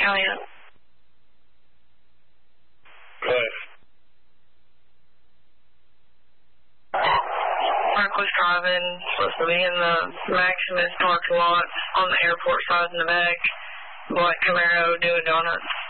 County up. Right. Mark was driving, supposed to be in the Maximus parking lot on the airport side in the back. Black Camaro doing donuts.